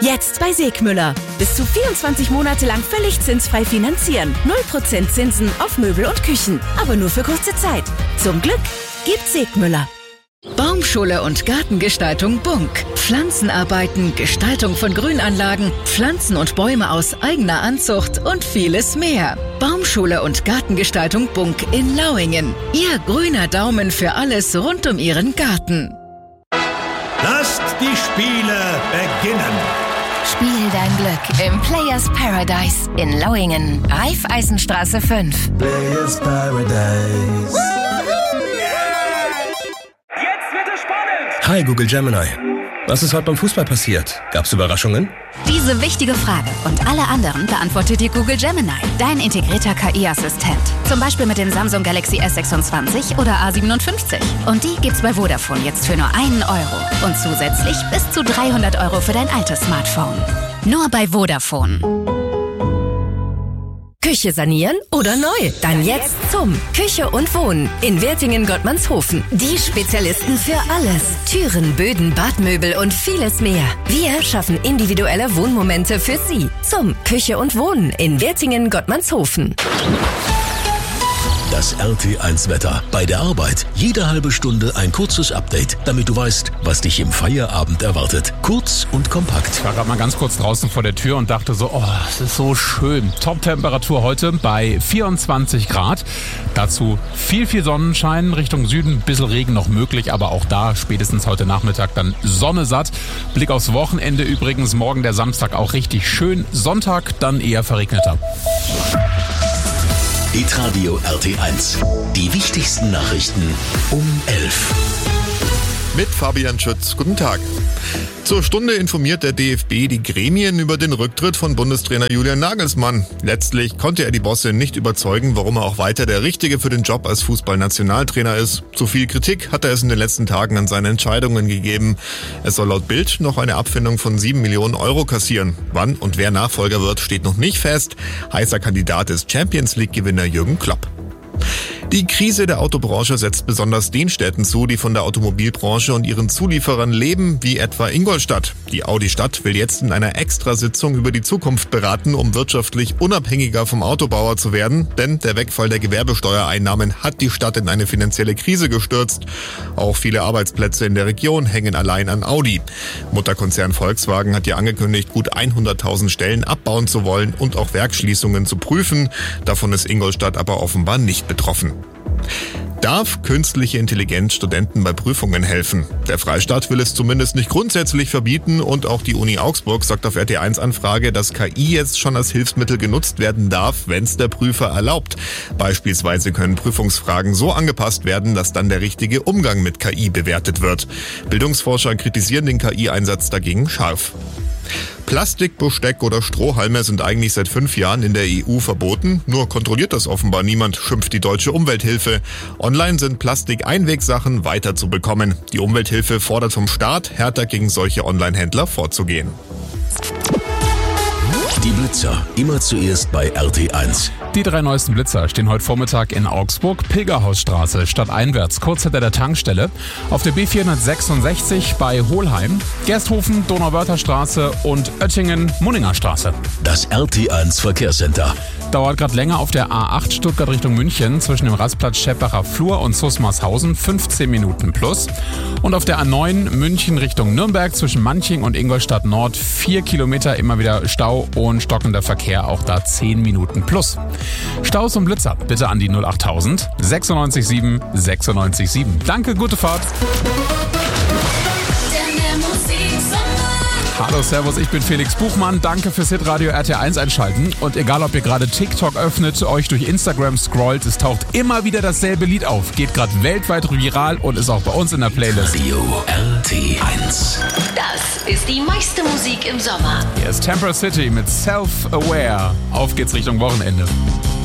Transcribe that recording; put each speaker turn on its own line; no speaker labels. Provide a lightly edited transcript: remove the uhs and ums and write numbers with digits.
Jetzt bei Segmüller. Bis zu 24 Monate lang völlig zinsfrei finanzieren. 0% Zinsen auf Möbel und Küchen. Aber nur für kurze Zeit. Zum Glück gibt Segmüller.
Baumschule und Gartengestaltung Bunk. Pflanzenarbeiten, Gestaltung von Grünanlagen, Pflanzen und Bäume aus eigener Anzucht und vieles mehr. Baumschule und Gartengestaltung Bunk in Lauingen. Ihr grüner Daumen für alles rund um Ihren Garten.
Lasst die Spiele beginnen.
Spiel dein Glück im Players Paradise in Lauingen. Raiffeisenstraße 5.
Players Paradise.
Hi Google Gemini. Was ist heute beim Fußball passiert? Gab's Überraschungen?
Diese wichtige Frage und alle anderen beantwortet dir Google Gemini, dein integrierter KI-Assistent. Zum Beispiel mit dem Samsung Galaxy S26 oder A57. Und die gibt's bei Vodafone jetzt für nur 1 Euro. Und zusätzlich bis zu 300 Euro für dein altes Smartphone. Nur bei Vodafone.
Küche sanieren oder neu? Dann jetzt zum Küche und Wohnen in Wertingen-Gottmannshofen. Die Spezialisten für alles. Türen, Böden, Badmöbel und vieles mehr. Wir schaffen individuelle Wohnmomente für Sie. Zum Küche und Wohnen in Wertingen-Gottmannshofen.
Das RT1-Wetter. Bei der Arbeit jede halbe Stunde ein kurzes Update, damit du weißt, was dich im Feierabend erwartet. Kurz und kompakt.
Ich war gerade mal ganz kurz draußen vor der Tür und dachte so, oh, es ist so schön. Top-Temperatur heute bei 24 Grad. Dazu viel Sonnenschein. Richtung Süden ein bisschen Regen noch möglich, aber auch da spätestens heute Nachmittag dann Sonne satt. Blick aufs Wochenende übrigens. Morgen der Samstag auch richtig schön. Sonntag dann eher verregneter.
Hitradio RT1. Die wichtigsten Nachrichten um 11.
Mit Fabian Schütz. Guten Tag. Zur Stunde informiert der DFB die Gremien über den Rücktritt von Bundestrainer Julian Nagelsmann. Letztlich konnte er die Bosse nicht überzeugen, warum er auch weiter der Richtige für den Job als Fußballnationaltrainer ist. Zu viel Kritik hat er es in den letzten Tagen an seine Entscheidungen gegeben. Es soll laut Bild noch eine Abfindung von 7 Millionen Euro kassieren. Wann und wer Nachfolger wird, steht noch nicht fest. Heißer Kandidat ist Champions-League-Gewinner Jürgen Klopp. Die Krise der Autobranche setzt besonders den Städten zu, die von der Automobilbranche und ihren Zulieferern leben, wie etwa Ingolstadt. Die Audi-Stadt will jetzt in einer Extrasitzung über die Zukunft beraten, um wirtschaftlich unabhängiger vom Autobauer zu werden, denn der Wegfall der Gewerbesteuereinnahmen hat die Stadt in eine finanzielle Krise gestürzt. Auch viele Arbeitsplätze in der Region hängen allein an Audi. Mutterkonzern Volkswagen hat ja angekündigt, gut 100.000 Stellen abbauen zu wollen und auch Werksschließungen zu prüfen. Davon ist Ingolstadt aber offenbar nicht betroffen. Darf künstliche Intelligenz Studenten bei Prüfungen helfen? Der Freistaat will es zumindest nicht grundsätzlich verbieten und auch die Uni Augsburg sagt auf RT1-Anfrage, dass KI jetzt schon als Hilfsmittel genutzt werden darf, wenn es der Prüfer erlaubt. Beispielsweise können Prüfungsfragen so angepasst werden, dass dann der richtige Umgang mit KI bewertet wird. Bildungsforscher kritisieren den KI-Einsatz dagegen scharf. Plastik, Besteck oder Strohhalme sind eigentlich seit 5 Jahren in der EU verboten, nur kontrolliert das offenbar niemand, schimpft die Deutsche Umwelthilfe. Online sind Plastik-Einwegsachen weiter zu bekommen. Die Umwelthilfe fordert vom Staat, härter gegen solche Online-Händler vorzugehen.
Die Blitzer, immer zuerst bei RT1.
Die 3 neuesten Blitzer stehen heute Vormittag in Augsburg, Pilgerhausstraße, stadteinwärts, kurz hinter der Tankstelle. Auf der B466 bei Hohlheim, Gersthofen, Donauwörtherstraße und Oettingen, Munningerstraße.
Das RT1 Verkehrscenter.
Dauert gerade länger auf der A8 Stuttgart Richtung München zwischen dem Rastplatz Scheppacher Flur und Susmarshausen, 15 Minuten plus. Und auf der A9 München Richtung Nürnberg zwischen Manching und Ingolstadt Nord 4 Kilometer, immer wieder Stau und stockender Verkehr, auch da 10 Minuten plus. Staus und Blitzer bitte an die 08000 967 967. Danke, gute Fahrt. Hallo, servus, ich bin Felix Buchmann. Danke fürs Hitradio RT1 einschalten. Und egal, ob ihr gerade TikTok öffnet, euch durch Instagram scrollt, es taucht immer wieder dasselbe Lied auf. Geht gerade weltweit viral und ist auch bei uns in der Playlist.
Radio RT1.
Das ist die meiste Musik im Sommer.
Hier ist Temper City mit Self-Aware. Auf geht's Richtung Wochenende.